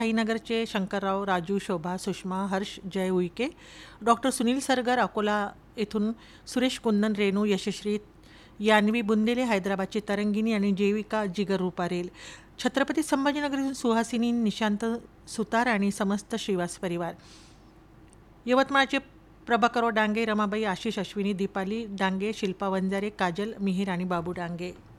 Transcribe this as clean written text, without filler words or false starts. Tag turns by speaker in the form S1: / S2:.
S1: साईनगरचे शंकरराव, राजू, शोभा, सुषमा, हर्ष, जय Uike, doctor Sunil Sargar Akola येथून, सुरेश कुंदन, रेणू, यशश्री, यान्वी बुंदेले, हैदराबादची तरंगिनी आणि जेविका जिगर रुपारेल, छत्रपती संभाजीनगर येथून सुहासिनी, निशांत सुतार आणि समस्त श्रीवास परिवार, यवतमाळचे प्रभाकरराव डांगे, रमाबाई, आशिष, अश्विनी, दीपाली डांगे, शिल्पा वंजारे, काजल, मिहीर आणि बाबू डांगे.